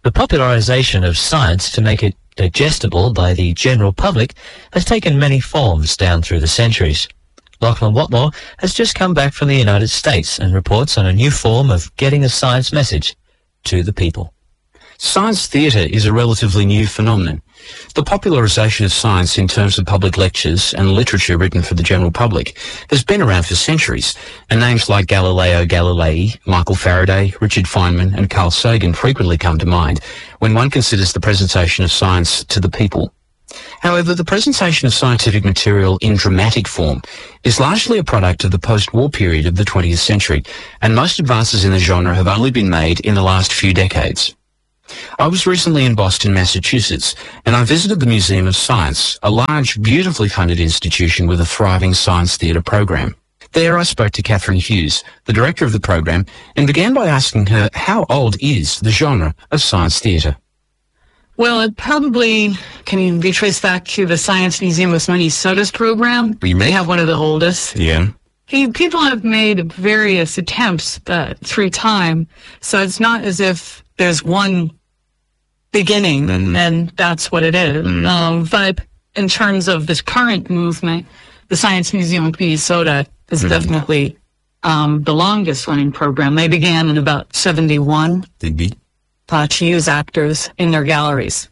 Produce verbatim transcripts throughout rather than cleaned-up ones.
The popularization of science to make it digestible by the general public has taken many forms down through the centuries. Lachlan Watmore has just come back from the United States and reports on a new form of getting a science message to the people. Science theatre is a relatively new phenomenon. The popularisation of science in terms of public lectures and literature written for the general public has been around for centuries, and names like Galileo Galilei, Michael Faraday, Richard Feynman and Carl Sagan frequently come to mind when one considers the presentation of science to the people. However, the presentation of scientific material in dramatic form is largely a product of the post-war period of the twentieth century, and most advances in the genre have only been made in the last few decades. I was recently in Boston, Massachusetts, and I visited the Museum of Science, a large, beautifully funded institution with a thriving science theatre program. There I spoke to Catherine Hughes, the director of the program, and began by asking her how old is the genre of science theatre. Well, it probably can be traced back to the Science Museum of Minnesota's program. You may have one of the oldest. Yeah. He, people have made various attempts uh, through time, so it's not as if there's one beginning, mm. and that's what it is. Mm. Um, but in terms of this current movement, the Science Museum of Minnesota is mm. definitely um, the longest-running program. They began in about seventy-one Did uh, to use actors in their galleries.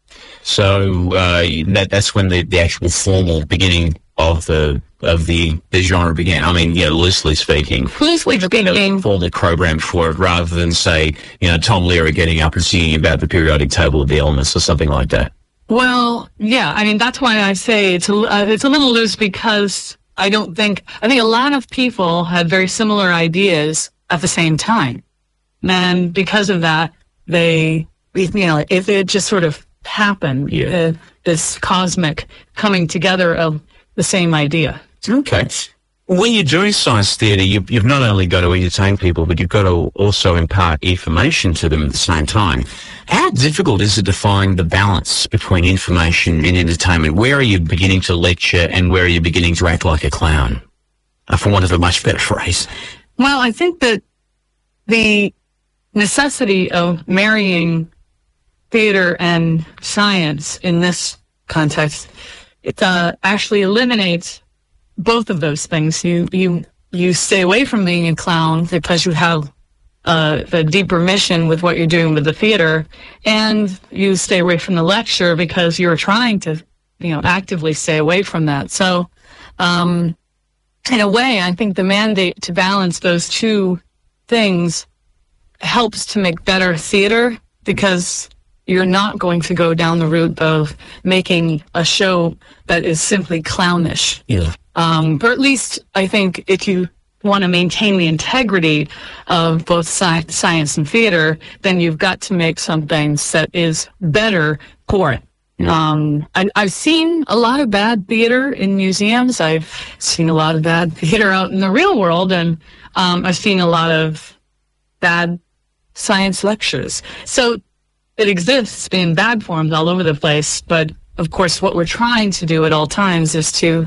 So uh, that, that's when the, the actual formal beginning of the of the, the genre began. I mean, you know, loosely speaking. Loosely speaking. For the program for it, rather than, say, you know, Tom Lehrer getting up and singing about the periodic table of the elements or something like that. Well, yeah, I mean, that's why I say it's a, uh, it's a little loose, because I don't think, I think a lot of people had very similar ideas at the same time. And because of that, they, you know, if it just sort of happened, yeah. uh, this cosmic coming together of the same idea. Okay. When you're doing science theatre, you, you've not only got to entertain people, but you've got to also impart information to them at the same time. How difficult is it to find the balance between information and entertainment? Where are you beginning to lecture and where are you beginning to act like a clown? Uh, for want of a much better phrase. Well, I think that the necessity of marrying theatre and science in this context, it uh, actually eliminates both of those things. You you you stay away from being a clown because you have uh, a deeper mission with what you're doing with the theater, and you stay away from the lecture because you're trying to, you know, actively stay away from that. So, um, in a way, I think the mandate to balance those two things helps to make better theater, because you're not going to go down the route of making a show that is simply clownish. Yeah. Um, or at least, I think, if you want to maintain the integrity of both sci- science and theater, then you've got to make something that is better for it. Yeah. Um, I, I've seen a lot of bad theater in museums. I've seen a lot of bad theater out in the real world, and um, I've seen a lot of bad science lectures. So it exists in bad forms all over the place, but of course what we're trying to do at all times is to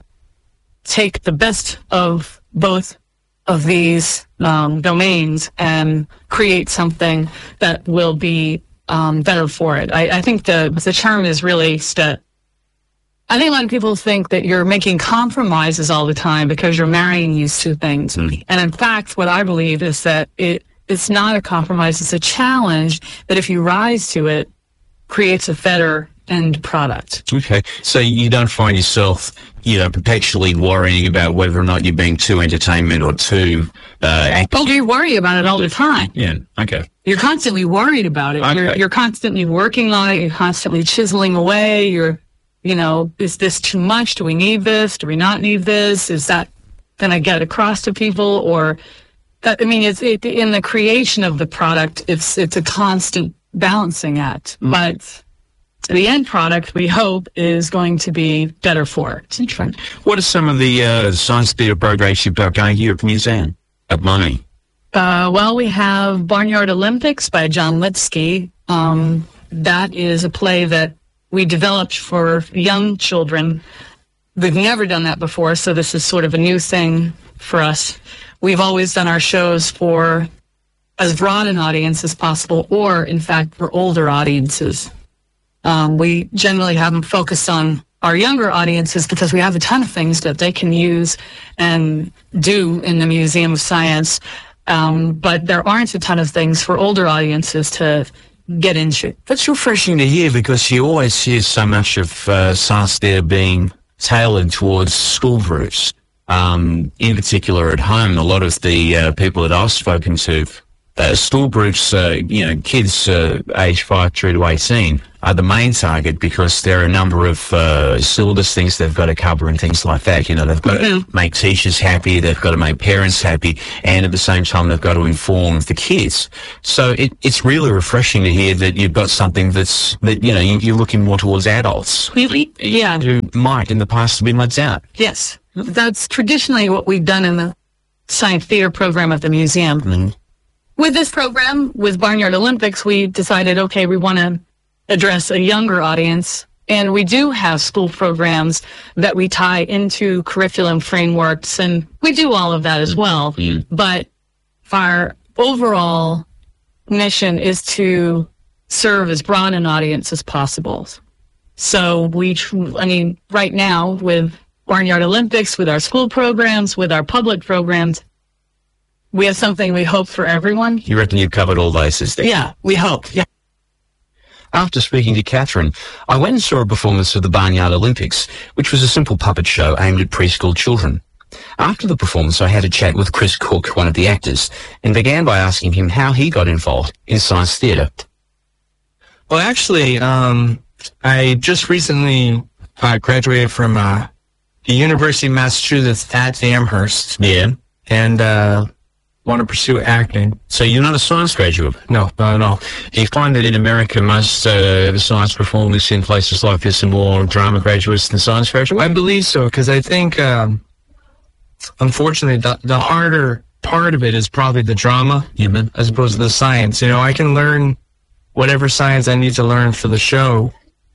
take the best of both of these um, domains and create something that will be um, better for it. I, I think the the charm is really that I think a lot of people think that you're making compromises all the time because you're marrying these two things. Mm. And in fact, what I believe is that it it's not a compromise, it's a challenge that if you rise to it, creates a better end product. Okay. So you don't find yourself, you know, perpetually worrying about whether or not you're being too entertainment or too uh active. Oh, you worry about it all the time. Yeah. Okay. You're constantly worried about it. Okay. You're, you're constantly working on it. You're constantly chiseling away. You're, you know, is this too much? Do we need this? Do we not need this? Is that going to get across to people? Or that, I mean, it's it, in the creation of the product, it's it's a constant balancing act. Mm. But the end product, we hope, is going to be better for it. What are some of the uh, science theatre programs you've got going here at the museum at Money? Uh, well, we have Barnyard Olympics by John Litsky. Um, that is a play that we developed for young children. We've never done that before, so this is sort of a new thing for us. We've always done our shows for as broad an audience as possible, or in fact for older audiences. Um, we generally have them focused on our younger audiences because we have a ton of things that they can use and do in the Museum of Science. Um, but there aren't a ton of things for older audiences to get into. That's refreshing to hear, because you always hear so much of uh, science there being tailored towards school groups. Um, in particular at home, a lot of the uh, people that I've spoken to, uh, school groups, uh, you know, kids uh, age five through to eighteen are the main target, because there are a number of uh, syllabus things they've got to cover and things like that. You know, they've got to make teachers happy, they've got to make parents happy, and at the same time they've got to inform the kids. So it, it's really refreshing to hear that you've got something that's, that, you know, you, you're looking more towards adults. Really? Yeah. Who might in the past have been let out. Yes. That's traditionally what we've done in the science theater program at the museum. Mm. With this program, with Barnyard Olympics, we decided, okay, we want to address a younger audience. And we do have school programs that we tie into curriculum frameworks, and we do all of that as well. Mm. But our overall mission is to serve as broad an audience as possible. So we, I mean, right now with Barnyard Olympics, with our school programs, with our public programs, we have something we hope for everyone. You reckon you've covered all bases there? Yeah, we hope. Yeah. After speaking to Catherine, I went and saw a performance of the Barnyard Olympics, which was a simple puppet show aimed at preschool children. After the performance, I had a chat with Chris Cook, one of the actors, and began by asking him how he got involved in science theatre. Well, actually, um, I just recently uh, graduated from uh, the University of Massachusetts at Amherst. Yeah. And uh, want to pursue acting. So you're not a science graduate? No, not at all. Do you find that in America, most uh, the science performers in places like this are more drama graduates than science graduates? I believe so, because I think, um, unfortunately, the, the harder part of it is probably the drama, Yeah, as opposed to the science. You know, I can learn whatever science I need to learn for the show,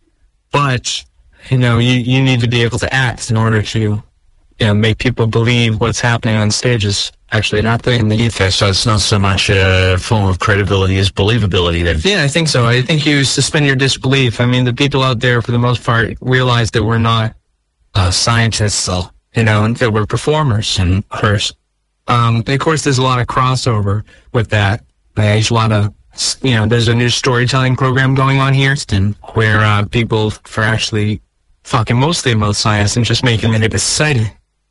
but, you know, you, you need to be able to act in order to, you know, make people believe what's happening on stage is actually happening. Okay, so it's not so much a form of credibility as believability then. Yeah, I think so. I think you suspend your disbelief. I mean, the people out there, for the most part, realize that we're not uh, scientists, so, you know, and that we're performers and first. Um, of course, there's a lot of crossover with that. There's a lot of, you know, there's a new storytelling program going on here where uh, people are actually talking mostly about science and just making it exciting.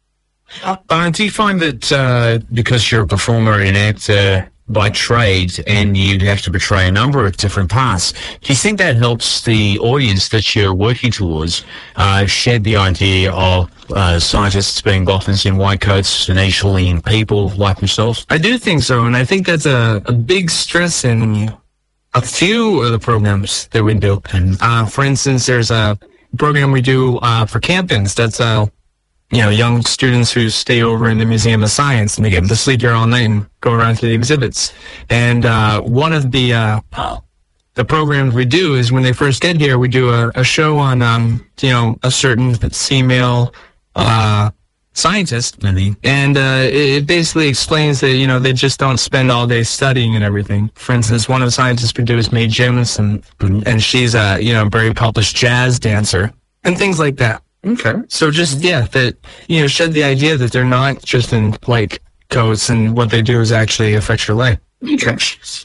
Uh, do you find that uh, because you're a performer and actor by trade and you have to portray a number of different parts, do you think that helps the audience that you're working towards uh, shed the idea of uh, scientists being boffins in white coats and actually people like themselves? I do think so, and I think that's a, a big stress in a few of the programs that we do. Uh, for instance, there's a program we do uh, for campins that's uh, you know, young students who stay over in the Museum of Science, and they get to sleep here all night and go around to the exhibits. And uh, one of the uh, the programs we do is when they first get here, we do a, a show on, um, you know, a certain female uh, scientist. And uh, it, it basically explains that, you know, they just don't spend all day studying and everything. For instance, one of the scientists we do is Mae Jemison, and she's a, you know, very published jazz dancer and things like that. Okay. So just, yeah, that, you know, shed the idea that they're not just in white coats and what they do is actually affect your life. Okay.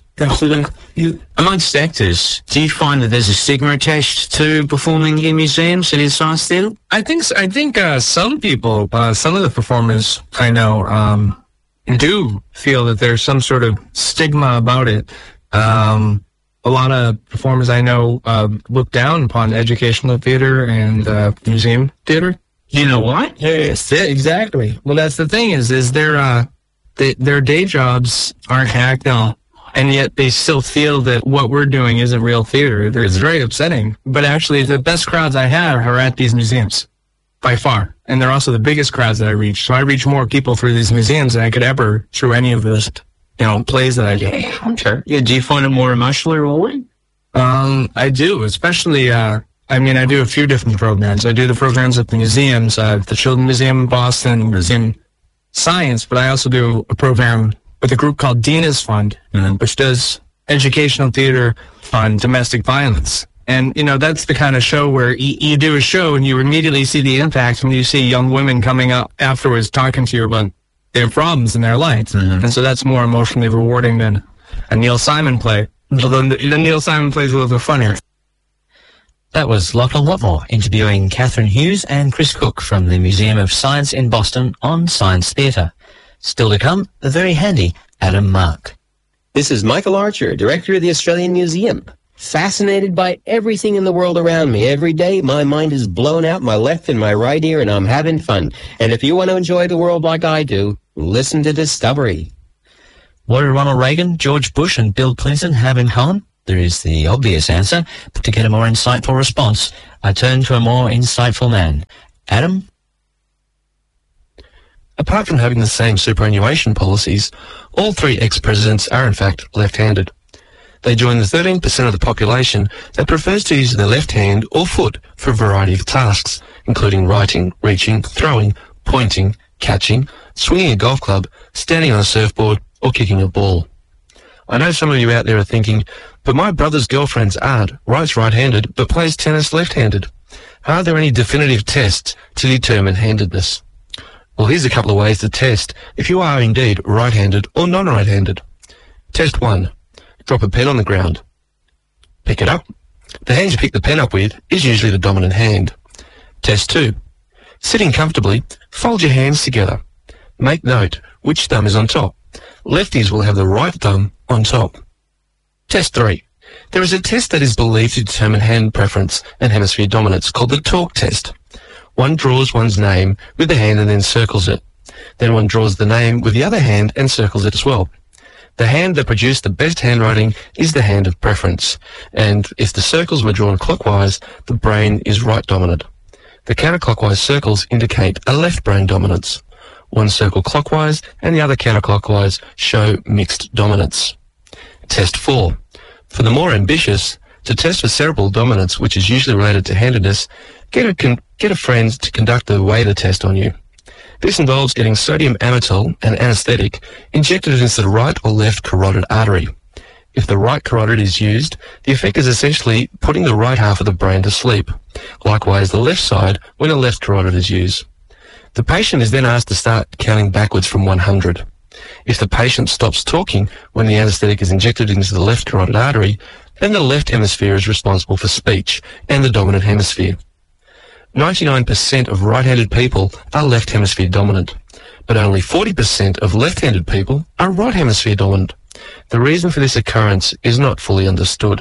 You, amongst actors, do you find that there's a stigma attached to performing in museums and in science theatre? I think, so. I think uh, some people, uh, some of the performers I know, um, do feel that there's some sort of stigma about it. Um, A lot of performers I know uh, look down upon educational theater and uh, museum theater. You know what? Yes, yeah, exactly. Well, that's the thing is, is their uh, they, their day jobs aren't hacked on, and yet they still feel that what we're doing isn't real theater. It's very upsetting. But actually, the best crowds I have are at these museums, by far, and they're also the biggest crowds that I reach. So I reach more people through these museums than I could ever through any of those, you know, plays that I do. Okay. Yeah, do you find it more emotionally rewarding? Um, I do, especially, uh, I mean, I do a few different programs. I do the programs at the museums, uh, the Children's Museum in Boston, Museum Science, but I also do a program with a group called Dina's Fund, mm-hmm. which does educational theater on domestic violence. And, you know, that's the kind of show where you, you do a show and you immediately see the impact when you see young women coming up afterwards talking to you about their problems in their lives. Mm-hmm. And so that's more emotionally rewarding than a Neil Simon play. Although the, the Neil Simon plays a little bit funnier. That was Lachlan Watmore interviewing Catherine Hughes and Chris Cook from the Museum of Science in Boston on Science Theatre. Still to come, the very handy Adam Mark. This is Michael Archer, Director of the Australian Museum. Fascinated by everything in the world around me. Every day, my mind is blown out my left and my right ear, and I'm having fun. And if you want to enjoy the world like I do, listen to Discovery. What did Ronald Reagan, George Bush, and Bill Clinton have in common? There is the obvious answer, but to get a more insightful response, I turn to a more insightful man. Adam? Apart from having the same superannuation policies, all three ex-presidents are in fact left-handed. They join the thirteen percent of the population that prefers to use their left hand or foot for a variety of tasks, including writing, reaching, throwing, pointing, catching, swinging a golf club, standing on a surfboard, or kicking a ball. I know some of you out there are thinking, but my brother's girlfriend's aunt writes right-handed but plays tennis left-handed. Are there any definitive tests to determine handedness? Well, here's a couple of ways to test if you are indeed right-handed or non-right-handed. Test one. Drop a pen on the ground. Pick it up. The hand you pick the pen up with is usually the dominant hand. Test two. Sitting comfortably, fold your hands together. Make note which thumb is on top. Lefties will have the right thumb on top. Test three. There is a test that is believed to determine hand preference and hemisphere dominance called the talk test. One draws one's name with the hand and then circles it. Then one draws the name with the other hand and circles it as well. The hand that produced the best handwriting is the hand of preference, and if the circles were drawn clockwise, the brain is right dominant. The counterclockwise circles indicate a left brain dominance. One circle clockwise and the other counterclockwise show mixed dominance. Test four. For the more ambitious, to test for cerebral dominance, which is usually related to handedness, get a, con- get a friend to conduct the Wader test on you. This involves getting sodium amytal, an anesthetic, injected into the right or left carotid artery. If the right carotid is used, the effect is essentially putting the right half of the brain to sleep. Likewise, the left side when the left carotid is used. The patient is then asked to start counting backwards from one hundred. If the patient stops talking when the anesthetic is injected into the left carotid artery, then the left hemisphere is responsible for speech and the dominant hemisphere. ninety-nine percent of right-handed people are left hemisphere dominant, but only forty percent of left-handed people are right hemisphere dominant. The reason for this occurrence is not fully understood.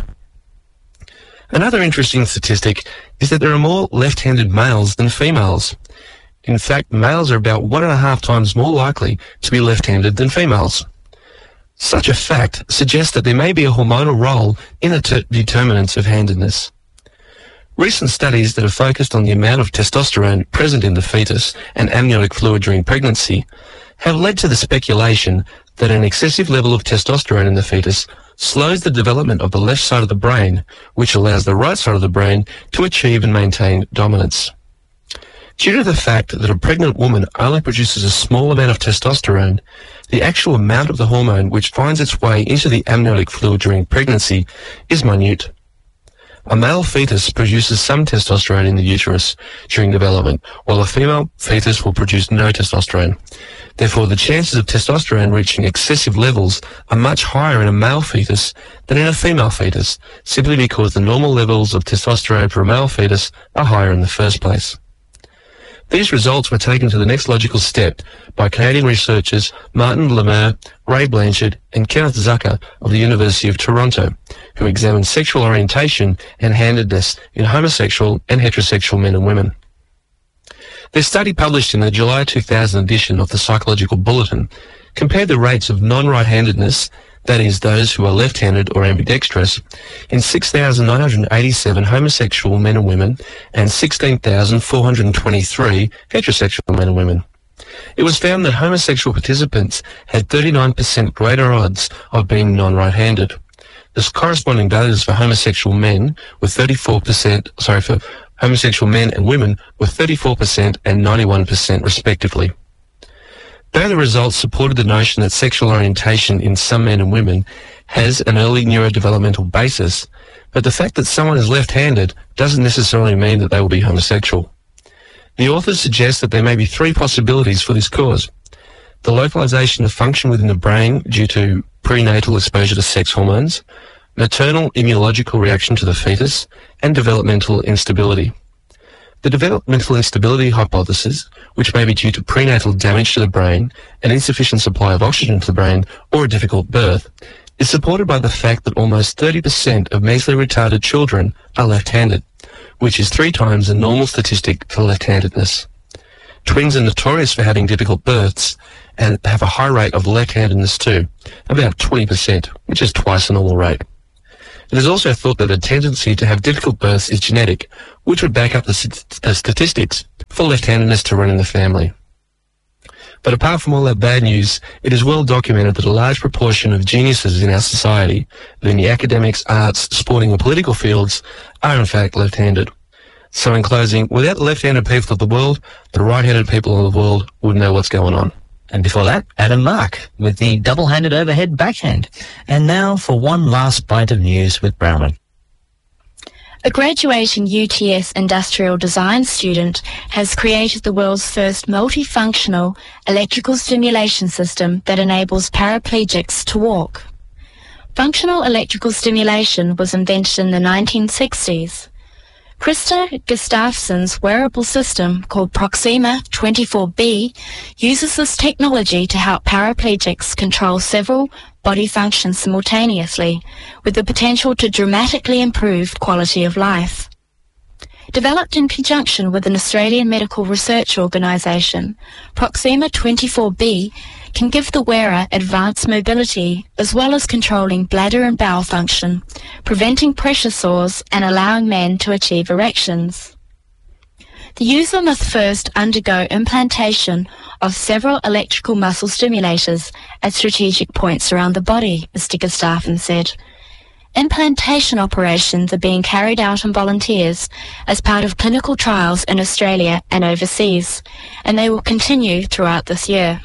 Another interesting statistic is that there are more left-handed males than females. In fact, males are about one and a half times more likely to be left-handed than females. Such a fact suggests that there may be a hormonal role in the ter- determinants of handedness. Recent studies that have focused on the amount of testosterone present in the fetus and amniotic fluid during pregnancy have led to the speculation that an excessive level of testosterone in the fetus slows the development of the left side of the brain, which allows the right side of the brain to achieve and maintain dominance. Due to the fact that a pregnant woman only produces a small amount of testosterone, the actual amount of the hormone which finds its way into the amniotic fluid during pregnancy is minute. A male fetus produces some testosterone in the uterus during development, while a female fetus will produce no testosterone. Therefore, the chances of testosterone reaching excessive levels are much higher in a male fetus than in a female fetus, simply because the normal levels of testosterone for a male fetus are higher in the first place. These results were taken to the next logical step by Canadian researchers Martin Lemire, Ray Blanchard, and Kenneth Zucker of the University of Toronto, who examined sexual orientation and handedness in homosexual and heterosexual men and women. Their study, published in the July two thousand edition of the Psychological Bulletin, compared the rates of non-right-handedness, that is, those who are left-handed or ambidextrous, in six thousand nine hundred eighty-seven homosexual men and women and sixteen thousand four hundred twenty-three heterosexual men and women. It was found that homosexual participants had thirty-nine percent greater odds of being non-right-handed. The corresponding values for homosexual men were thirty-four percent, sorry, for homosexual men and women were thirty-four percent and ninety-one percent respectively. Though the results supported the notion that sexual orientation in some men and women has an early neurodevelopmental basis, but the fact that someone is left-handed doesn't necessarily mean that they will be homosexual. The authors suggest that there may be three possibilities for this cause: the localization of function within the brain due to prenatal exposure to sex hormones, maternal immunological reaction to the fetus, and developmental instability. The developmental instability hypothesis, which may be due to prenatal damage to the brain, an insufficient supply of oxygen to the brain, or a difficult birth, is supported by the fact that almost thirty percent of mentally retarded children are left-handed, which is three times the normal statistic for left-handedness. Twins are notorious for having difficult births and have a high rate of left-handedness too, about twenty percent, which is twice the normal rate. It is also thought that a tendency to have difficult births is genetic, which would back up the, st- the statistics for left-handedness to run in the family. But apart from all that bad news, it is well documented that a large proportion of geniuses in our society, in the academics, arts, sporting or political fields, are in fact left-handed. So in closing, without the left-handed people of the world, the right-handed people of the world wouldn't know what's going on. And before that, Adam Mark with the double-handed overhead backhand. And now for one last bite of news with Brownman. A graduating U T S industrial design student has created the world's first multifunctional electrical stimulation system that enables paraplegics to walk. Functional electrical stimulation was invented in the nineteen sixties. Krista Gustafson's wearable system, called Proxima twenty-four B, uses this technology to help paraplegics control several body functions simultaneously, with the potential to dramatically improve quality of life. Developed in conjunction with an Australian medical research organisation, Proxima twenty-four B can give the wearer advanced mobility as well as controlling bladder and bowel function, preventing pressure sores and allowing men to achieve erections. The user must first undergo implantation of several electrical muscle stimulators at strategic points around the body, Mister Gustafson said. Implantation operations are being carried out on volunteers as part of clinical trials in Australia and overseas, and they will continue throughout this year.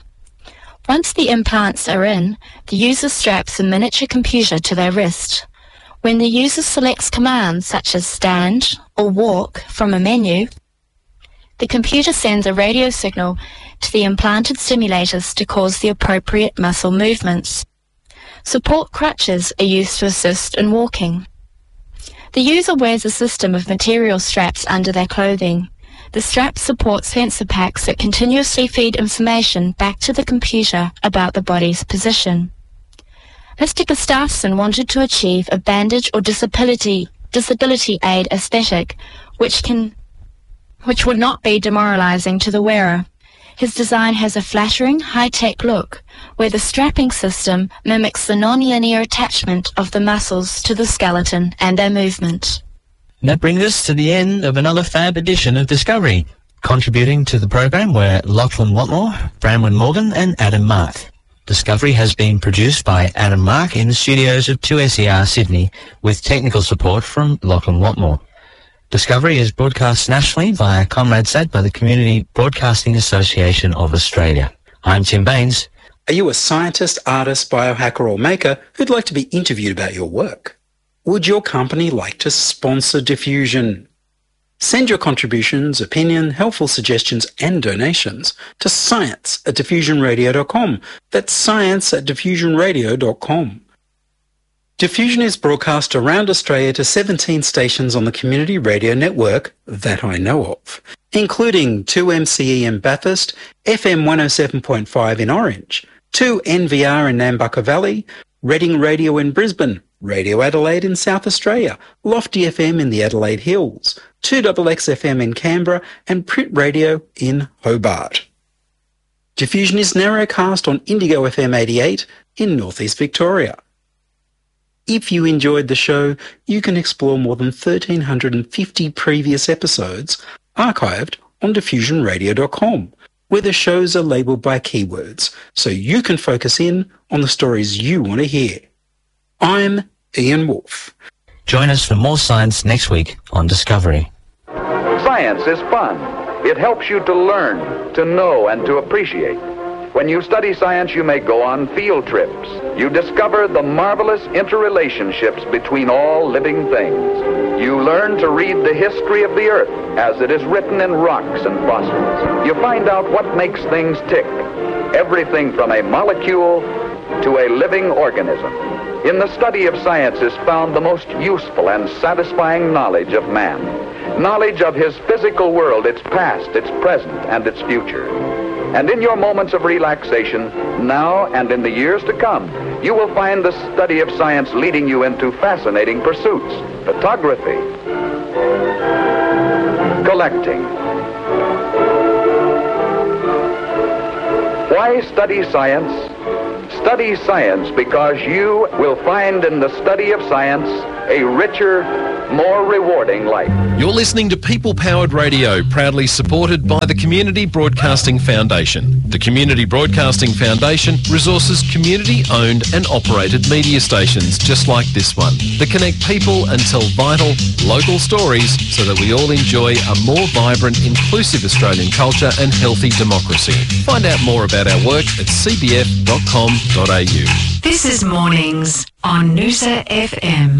Once the implants are in, the user straps a miniature computer to their wrist. When the user selects commands such as stand or walk from a menu, the computer sends a radio signal to the implanted stimulators to cause the appropriate muscle movements. Support crutches are used to assist in walking. The user wears a system of material straps under their clothing. The straps support sensor packs that continuously feed information back to the computer about the body's position. Mister Gustafson wanted to achieve a bandage or disability, disability aid aesthetic, which can, which would not be demoralizing to the wearer. His design has a flattering, high-tech look, where the strapping system mimics the non-linear attachment of the muscles to the skeleton and their movement. That brings us to the end of another fab edition of Discovery. Contributing to the program were Lachlan Watmore, Bramwyn Morgan and Adam Mark. Discovery has been produced by Adam Mark in the studios of two S E R Sydney with technical support from Lachlan Watmore. Discovery is broadcast nationally via ComRadsat by the Community Broadcasting Association of Australia. I'm Tim Baines. Are you a scientist, artist, biohacker or maker who'd like to be interviewed about your work? Would your company like to sponsor Diffusion? Send your contributions, opinion, helpful suggestions and donations to science at diffusion radio dot com. That's science at diffusion radio dot com. Diffusion is broadcast around Australia to seventeen stations on the community radio network that I know of, including two M C E in Bathurst, F M one oh seven point five in Orange, two N V R in Nambucca Valley, Reading Radio in Brisbane, Radio Adelaide in South Australia, Lofty F M in the Adelaide Hills, two X X F M in Canberra, and Print Radio in Hobart. Diffusion is narrowcast on Indigo F M eighty-eight in North East Victoria. If you enjoyed the show, you can explore more than one thousand three hundred fifty previous episodes archived on diffusion radio dot com, where the shows are labelled by keywords, so you can focus in on the stories you want to hear. I'm Ian Wolfe. Join us for more science next week on Discovery. Science is fun. It helps you to learn, to know, and to appreciate. When you study science, you may go on field trips. You discover the marvelous interrelationships between all living things. You learn to read the history of the earth as it is written in rocks and fossils. You find out what makes things tick, everything from a molecule to a living organism. In the study of science is found the most useful and satisfying knowledge of man. Knowledge of his physical world, its past, its present, and its future. And in your moments of relaxation, now and in the years to come, you will find the study of science leading you into fascinating pursuits. Photography, collecting. Why study science? Study science because you will find in the study of science a richer, more rewarding life. You're listening to People Powered Radio, proudly supported by the Community Broadcasting Foundation. The Community Broadcasting Foundation resources community-owned and operated media stations just like this one that connect people and tell vital, local stories so that we all enjoy a more vibrant, inclusive Australian culture and healthy democracy. Find out more about our work at c b f dot com dot a u. This is Mornings on Noosa F M.